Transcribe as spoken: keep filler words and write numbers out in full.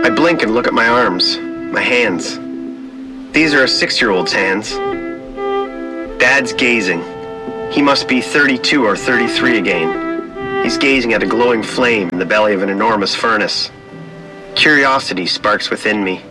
I blink and look at my arms, my hands. These are a six-year-old's hands. Dad's gazing. He must be thirty-two or thirty-three again. He's gazing at a glowing flame in the belly of an enormous furnace. Curiosity sparks within me.